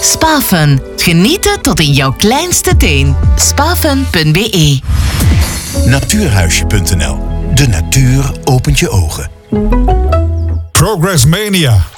Spafun. Genieten tot in jouw kleinste teen. Spafun.be. Natuurhuisje.nl. De natuur opent je ogen. Progress Mania.